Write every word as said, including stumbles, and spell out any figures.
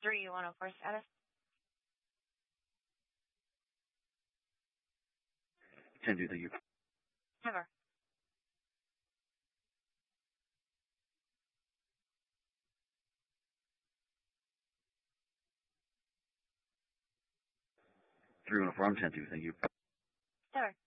three one oh four status. ten two, thank you. Never. three one oh four, I'm ten two, thank you. Never.